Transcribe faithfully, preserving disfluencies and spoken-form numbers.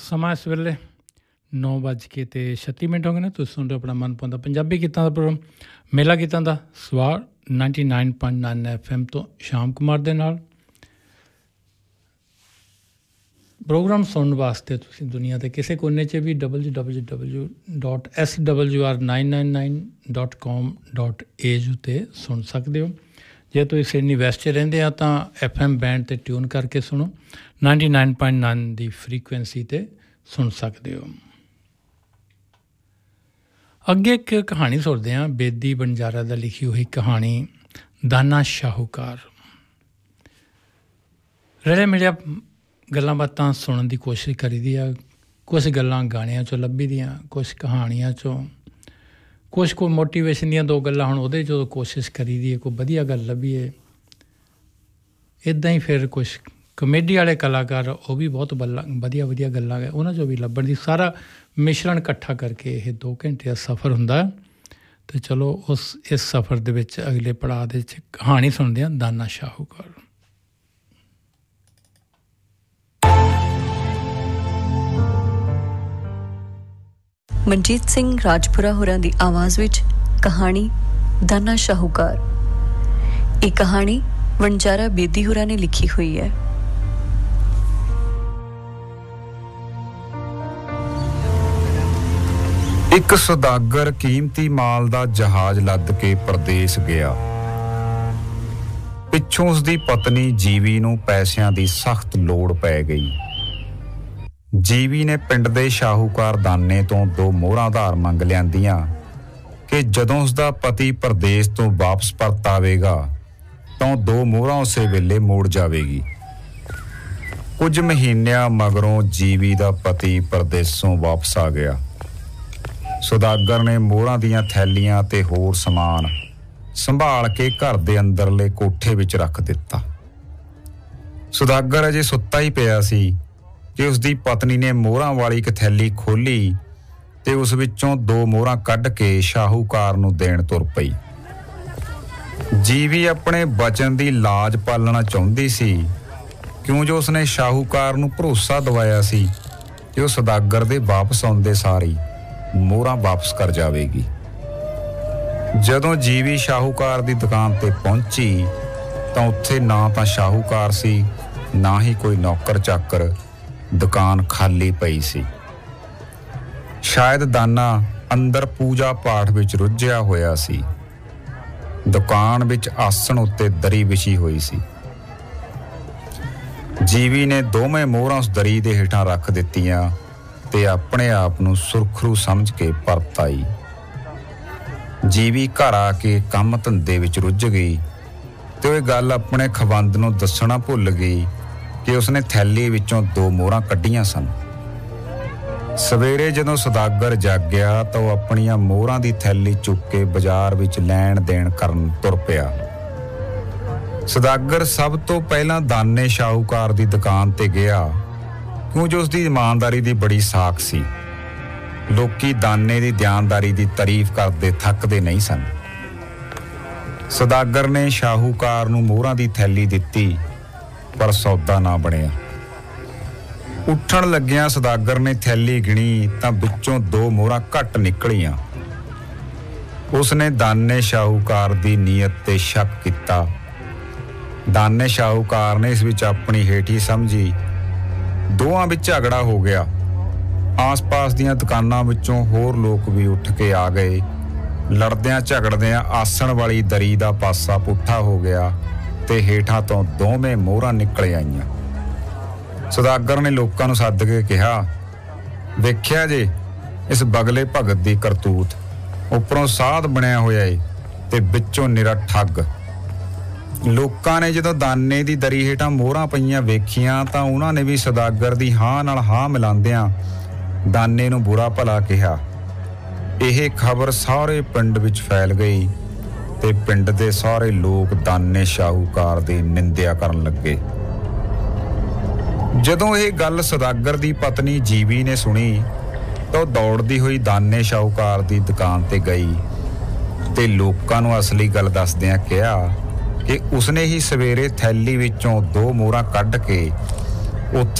ਸਮਾਂ ਇਸ ਵੇਲੇ ਨੌ ਵੱਜ ਕੇ ਤੇ ਛੱਤੀ ਮਿੰਟ ਹੋ ਗਏ ਨੇ। ਤੁਸੀਂ ਸੁਣ ਰਹੇ ਹੋ ਆਪਣਾ ਮਨਪਸੰਦ ਪੰਜਾਬੀ ਗੀਤਾਂ ਦਾ ਪ੍ਰੋਗਰਾਮ ਮੇਲਾ ਗੀਤਾਂ ਦਾ ਸਵਾਰ ninety nine point nine F M ਤੋਂ ਸ਼ਾਮ ਕੁਮਾਰ ਦੇ ਨਾਲ। ਪ੍ਰੋਗਰਾਮ ਸੁਣਨ ਵਾਸਤੇ ਤੁਸੀਂ ਦੁਨੀਆ ਦੇ ਕਿਸੇ ਕੋਨੇ 'ਚ V W W W dot S W R nine nine nine dot com dot age ਉੱਤੇ ਸੁਣ ਸਕਦੇ ਹੋ। ਜੇ ਤੁਸੀਂ ਸਿਡਨੀ ਵੈਸਟ 'ਚ ਰਹਿੰਦੇ ਆ ਤਾਂ ਐਫ ਐਮ ਬੈਂਡ 'ਤੇ ਟਿਊਨ ਕਰਕੇ ਸੁਣੋ, ਨਾਈਨਟੀ ਨਾਈਨ ਪੁਆਇੰਟ ਨਾਈਨ ਦੀ ਫਰੀਕੁਐਂਸੀ 'ਤੇ ਸੁਣ ਸਕਦੇ ਹੋ। ਅੱਗੇ ਇੱਕ ਕਹਾਣੀ ਸੁਣਦੇ ਹਾਂ, ਬੇਦੀ ਬੰਜਾਰਾ ਦਾ ਲਿਖੀ ਹੋਈ ਕਹਾਣੀ ਦਾਨਾ ਸ਼ਾਹੂਕਾਰ। ਰਲੇ ਮਿਲਿਆ ਗੱਲਾਂ ਬਾਤਾਂ ਸੁਣਨ ਦੀ ਕੋਸ਼ਿਸ਼ ਕਰੀ ਦੀ ਆ। ਕੁਛ ਗੱਲਾਂ ਗਾਣਿਆਂ 'ਚੋਂ ਲੱਭੀ ਦੀਆਂ, ਕੁਛ ਕਹਾਣੀਆਂ 'ਚੋਂ, ਕੁਛ ਕੋਈ ਮੋਟੀਵੇਸ਼ਨ ਦੀਆਂ ਦੋ ਗੱਲਾਂ ਹੁਣ ਉਹਦੇ 'ਚੋਂ ਕੋਸ਼ਿਸ਼ ਕਰੀ ਦੀ ਹੈ ਕੋਈ ਵਧੀਆ ਗੱਲ ਲੱਭੀਏ। ਇੱਦਾਂ ਹੀ ਫਿਰ ਕੁਛ ਕਮੇਡੀ ਵਾਲੇ ਕਲਾਕਾਰ ਉਹ ਵੀ ਬਹੁਤ ਬੱਲਾ ਵਧੀਆ ਵਧੀਆ ਗੱਲਾਂ ਹੈ ਉਹਨਾਂ 'ਚੋਂ ਵੀ ਲੱਭਣ ਦੀ, ਸਾਰਾ ਮਿਸ਼ਰਣ ਇਕੱਠਾ ਕਰਕੇ ਇਹ ਦੋ ਘੰਟੇ ਦਾ ਸਫ਼ਰ ਹੁੰਦਾ। ਅਤੇ ਚਲੋ ਉਸ ਇਸ ਸਫ਼ਰ ਦੇ ਵਿੱਚ ਅਗਲੇ ਪੜਾਅ ਦੇ ਵਿੱਚ ਕਹਾਣੀ ਸੁਣਦੇ ਹਾਂ ਦਾਨਾ ਸ਼ਾਹੂਕਾਰ। ਮਨਜੀਤ ਸਿੰਘ ਰਾਜਪੁਰਾ ਹੋਰਾਂ ਦੀ ਆਵਾਜ਼ ਵਿੱਚ ਕਹਾਣੀ ਦਾਨਾ ਸ਼ਾਹੂਕਾਰ। ਇਹ ਕਹਾਣੀ ਵਣਜਾਰਾ ਬੇਦੀ ਹੋਰਾਂ ਨੇ ਲਿਖੀ ਹੋਈ ਹੈ। ਇੱਕ ਸੌਦਾਗਰ ਕੀਮਤੀ ਮਾਲ ਦਾ ਜਹਾਜ਼ ਲੱਦ ਕੇ ਪਰਦੇਸ ਗਿਆ। ਪਿੱਛੋਂ ਉਸਦੀ ਪਤਨੀ ਜੀਵੀ ਨੂੰ ਪੈਸਿਆਂ ਦੀ ਸਖਤ ਲੋੜ ਪੈ ਗਈ। ਜੀਵੀ ਨੇ ਪਿੰਡ ਦੇ ਸ਼ਾਹੂਕਾਰ ਦਾਨੇ ਤੋਂ ਦੋ ਮੋਹਰਾਂ ਉਧਾਰ ਮੰਗ ਲਿਆਂਦੀਆਂ ਕਿ ਜਦੋਂ ਉਸਦਾ ਪਤੀ ਪਰਦੇਸ ਤੋਂ ਵਾਪਸ ਪਰਤ ਆਵੇਗਾ ਤਾਂ ਦੋ ਮੋਹਰਾਂ ਉਸੇ ਵੇਲੇ ਮੋੜ ਜਾਵੇਗੀ। ਕੁਝ ਮਹੀਨਿਆਂ ਮਗਰੋਂ ਜੀਵੀ ਦਾ ਪਤੀ ਪਰਦੇਸੋਂ ਵਾਪਸ ਆ ਗਿਆ। ਸੌਦਾਗਰ ਨੇ ਮੋਹਰਾਂ ਦੀਆਂ ਥੈਲੀਆਂ ਤੇ ਹੋਰ ਸਮਾਨ ਸੰਭਾਲ ਕੇ ਘਰ ਦੇ ਅੰਦਰਲੇ ਕੋਠੇ ਵਿੱਚ ਰੱਖ ਦਿੱਤਾ। ਸੌਦਾਗਰ ਅਜੇ ਸੁੱਤਾ ਹੀ ਪਿਆ ਸੀ ਕਿ ਉਸਦੀ ਪਤਨੀ ਨੇ ਮੋਹਰਾਂ ਵਾਲੀ ਇੱਕ ਥੈਲੀ ਖੋਲ੍ਹੀ ਤੇ ਉਸ ਵਿੱਚੋਂ ਦੋ ਮੋਹਰਾਂ ਕੱਢ ਕੇ ਸ਼ਾਹੂਕਾਰ ਨੂੰ ਦੇਣ ਤੁਰ ਪਈ। ਜੀਵੀ ਆਪਣੇ ਵਚਨ ਦੀ ਲਾਜ ਪਾਲਣਾ ਚਾਹੁੰਦੀ ਸੀ, ਕਿਉਂ ਜੋ ਉਸਨੇ ਸ਼ਾਹੂਕਾਰ ਨੂੰ ਭਰੋਸਾ ਦਿਵਾਇਆ ਸੀ ਕਿ ਉਹ ਸੌਦਾਗਰ ਦੇ ਵਾਪਸ ਆਉਂਦੇ ਸਾਰੀ ਮੋਹਰਾਂ ਵਾਪਸ ਕਰ ਜਾਵੇਗੀ। ਜਦੋਂ ਜੀਵੀ ਸ਼ਾਹੂਕਾਰ ਦੀ ਦੁਕਾਨ ਤੇ ਪਹੁੰਚੀ ਤਾਂ ਉੱਥੇ ਨਾ ਤਾਂ ਸ਼ਾਹੂਕਾਰ ਸੀ ਨਾ ਹੀ ਕੋਈ ਨੌਕਰ ਚਾਕਰ। ਦੁਕਾਨ ਖਾਲੀ ਪਈ ਸੀ। ਸ਼ਾਇਦ ਦਾਨਾ ਅੰਦਰ ਪੂਜਾ ਪਾਠ ਵਿੱਚ ਰੁੱਝਿਆ ਹੋਇਆ ਸੀ। ਦੁਕਾਨ ਵਿੱਚ ਆਸਣ ਉੱਤੇ ਦਰੀ ਵਿਛੀ ਹੋਈ ਸੀ। ਜੀਵੀ ਨੇ ਦੋਵੇਂ ਮੋਹਰਾਂ ਉਸ ਦਰੀ ਦੇ ਹੇਠਾਂ ਰੱਖ ਦਿੱਤੀਆਂ ਤੇ ਆਪਣੇ ਆਪ ਨੂੰ ਸੁਰਖਰੂ ਸਮਝ ਕੇ ਪਰਤ ਆਈ। ਜੀਵੀ ਘਰ ਆ ਕੇ ਕੰਮ ਧੰਦੇ ਵਿੱਚ ਰੁੱਝ ਗਈ ਤੇ ਉਹ ਇਹ ਗੱਲ ਆਪਣੇ ਖਵੰਦ ਨੂੰ ਦੱਸਣਾ ਭੁੱਲ ਗਈ ਕਿ ਉਸਨੇ ਥੈਲੀ ਵਿੱਚੋਂ ਦੋ ਮੋਹਰਾਂ ਕੱਢੀਆਂ ਸਨ। ਸਵੇਰੇ ਜਦੋਂ ਸੌਦਾਗਰ ਜਾਗਿਆ ਤਾਂ ਉਹ ਆਪਣੀਆਂ ਮੋਹਰਾਂ ਦੀ ਥੈਲੀ ਚੁੱਕ ਕੇ ਬਾਜ਼ਾਰ ਵਿੱਚ ਲੈਣ ਦੇਣ ਕਰਨ ਤੁਰ ਪਿਆ। ਸੌਦਾਗਰ ਸਭ ਤੋਂ ਪਹਿਲਾਂ ਦਾਨੇ ਸ਼ਾਹੂਕਾਰ ਦੀ ਦੁਕਾਨ ਤੇ ਗਿਆ, ਕਿਉਂ ਜੋ ਉਸਦੀ ਇਮਾਨਦਾਰੀ ਦੀ ਬੜੀ ਸਾਖ ਸੀ। ਲੋਕੀ ਦਾਨੇ ਦੀ ਦਿਆਨਦਾਰੀ ਦੀ ਤਾਰੀਫ ਕਰਦੇ ਥੱਕਦੇ ਨਹੀਂ ਸਨ। ਸੌਦਾਗਰ ਨੇ ਸ਼ਾਹੂਕਾਰ ਨੂੰ ਮੋਹਰਾਂ ਦੀ ਥੈਲੀ ਦਿੱਤੀ, ਪਰ ਸੌਦਾ ਨਾ ਬਣਿਆ। ਉੱਠਣ ਲੱਗਿਆਂ ਸੌਦਾਗਰ ਨੇ ਥੈਲੀ ਗਿਣੀ ਤਾਂ ਵਿੱਚੋਂ ਦੋ ਮੋਹਰਾਂ ਘੱਟ ਨਿਕਲੀਆਂ। ਉਸਨੇ ਦਾਨੇ ਸ਼ਾਹੂਕਾਰ ਦੀ ਨੀਅਤ ਤੇ ਸ਼ੱਕ ਕੀਤਾ। ਦਾਨੇ ਸ਼ਾਹੂਕਾਰ ਨੇ ਇਸ ਵਿੱਚ ਆਪਣੀ ਹੇਠੀ ਸਮਝੀ। ਦੋਵਾਂ ਵਿੱਚ ਝਗੜਾ ਹੋ ਗਿਆ। ਆਸ-ਪਾਸ ਦੀਆਂ ਦੁਕਾਨਾਂ ਵਿੱਚੋਂ ਹੋਰ ਲੋਕ ਵੀ ਉੱਠ ਕੇ ਆ ਗਏ। ਲੜਦਿਆਂ ਝਗੜਦਿਆਂ ਆਸਣ ਵਾਲੀ ਦਰੀ ਦਾ ਪਾਸਾ ਪੁੱਠਾ ਹੋ ਗਿਆ ਤੇ ਹੇਠਾਂ ਤੋਂ ਦੋਵੇਂ ਮੋਹਰਾਂ ਨਿਕਲ ਆਈਆਂ। ਸੌਦਾਗਰ ਨੇ ਲੋਕਾਂ ਨੂੰ ਸੱਦ ਕੇ ਕਿਹਾ, ਵੇਖਿਆ ਜੇ ਇਸ ਬਗਲੇ ਭਗਤ ਦੀ ਕਰਤੂਤ, ਉੱਪਰੋਂ ਸਾਧ ਬਣਿਆ ਹੋਇਆ ਏ ਤੇ ਵਿੱਚੋਂ ਨਿਰਾ ਠੱਗ। ਲੋਕਾਂ ਨੇ ਜਦੋਂ ਦਾਨੇ ਦੀ ਦਰੀ ਹੇਠਾਂ ਮੋਹਰਾਂ ਪਈਆਂ ਵੇਖੀਆਂ ਤਾਂ ਉਹਨਾਂ ਨੇ ਵੀ ਸੌਦਾਗਰ ਦੀ ਹਾਂ ਨਾਲ ਹਾਂ ਮਿਲਾਉਂਦਿਆਂ ਦਾਨੇ ਨੂੰ ਬੁਰਾ ਭਲਾ ਕਿਹਾ। ਇਹ ਖਬਰ ਸਾਰੇ ਪਿੰਡ ਵਿੱਚ ਫੈਲ ਗਈ ਤੇ ਪਿੰਡ ਦੇ ਸਾਰੇ ਲੋਕ ਦਾਨੇ ਸ਼ਾਹੂਕਾਰ ਦੀ ਨਿੰਦਿਆ ਕਰਨ ਲੱਗੇ। ਜਦੋਂ ਇਹ ਗੱਲ ਸੌਦਾਗਰ ਦੀ ਪਤਨੀ ਜੀਵੀ ਨੇ ਸੁਣੀ ਤਾਂ ਉਹ ਦੌੜਦੀ ਹੋਈ ਦਾਨੇ ਸ਼ਾਹੂਕਾਰ ਦੀ ਦੁਕਾਨ ਤੇ ਗਈ ਤੇ ਲੋਕਾਂ ਨੂੰ ਅਸਲੀ ਗੱਲ ਦੱਸਦਿਆਂ ਕਿਹਾ ਕਿ ਉਸਨੇ ਹੀ ਸਵੇਰੇ ਥੈਲੀ ਵਿੱਚੋਂ ਦੋ ਮੋਹਰਾਂ ਕੱਢ ਕੇ ਉੱਥੇ